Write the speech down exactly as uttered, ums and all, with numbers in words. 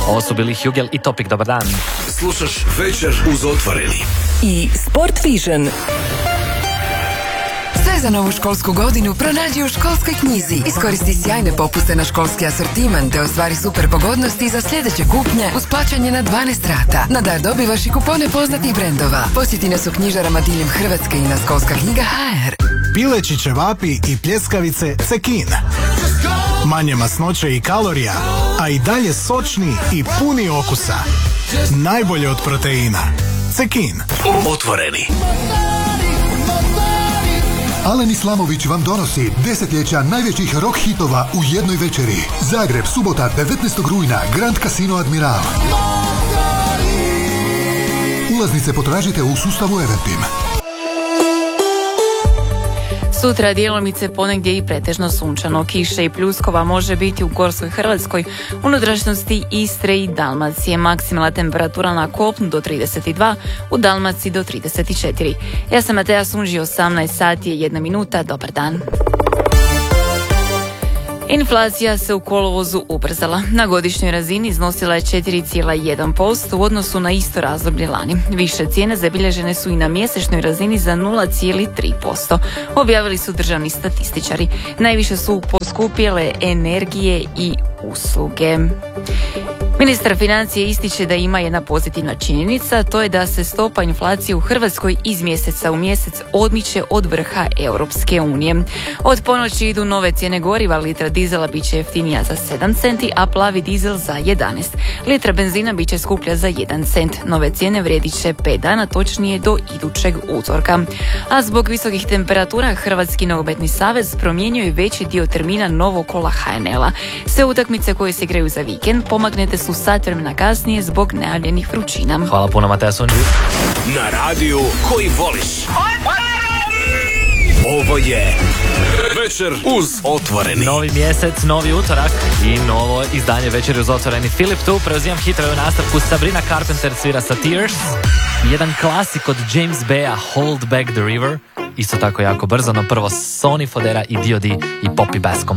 Ovo su bili Hugel i Topic, dobar dan. Slušaš Večer uz Otvoreni. I Sport Vision. Sve za novu školsku godinu pronađi u školskoj knjizi. Iskoristi sjajne popuste na školski asortiman te ostvari super pogodnosti za sljedeće kupnje uz plaćanje na dvanaest rata. Na dar dobivaš i kupone poznatih brendova. Posjeti nas u knjižarama diljem Hrvatske i na školska knjiga ha er. Pileći ćevapi i pljeskavice Cekin. Manje masnoće i kalorija, a i dalje sočni i puni okusa. Najbolje od proteina. Cekin. Otvoreni. Alen Islamović vam donosi desetljeća najvećih rock hitova u jednoj večeri. Zagreb, subota, devetnaestog rujna, Grand Casino Admiral. Ulaznice potražite u sustavu Eventim. Sutra djelomice ponegdje i pretežno sunčano. Kiše i pljuskova može biti u gorskoj Hrvatskoj, unutrašnjosti Istre i Dalmacije. Maksimalna temperatura na kopnu do trideset dva, u Dalmaciji do trideset četiri. Ja sam Mateja Sunži, osamnaest sati je jedna minuta. Dobar dan. Inflacija se u kolovozu ubrzala. Na godišnjoj razini iznosila je četiri zarez jedan posto u odnosu na isto razdoblje lani. Više cijene zabilježene su i na mjesečnoj razini za nula zarez tri posto. Objavili su državni statističari. Najviše su poskupjele energije i usluge. Ministar financije ističe da ima jedna pozitivna činjenica, to je da se stopa inflacije u Hrvatskoj iz mjeseca u mjesec odmiče od vrha Europske unije. Od ponoći idu nove cijene goriva, litra dizela bit će jeftinija za sedam centi, a plavi dizel za jedanaest. Litra benzina bit će skuplja za jedan cent. Nove cijene vrijedit će pet dana, točnije do idućeg utorka. A zbog visokih temperatura Hrvatski nogometni savez promijenio je veći dio termina novog kola ha en el-a. Sve utakmice koje se igraju za vikend pomaknete su sat vremena kasnije zbog najavljenih vrućina. Hvala puno, Mateja Sunđi. Na radiju koji voliš. Ovo je Večer uz Otvoreni. Novi mjesec, novi utorak i novo izdanje Večeri uz Otvoreni. Filip tu, preuzimam hitove u nastavku. Sabrina Carpenter svira sa Tears. Jedan klasik od James Baya, Hold Back the River. Isto tako jako brzo, no prvo Sony Fodera i D O D i Poppy Bascom.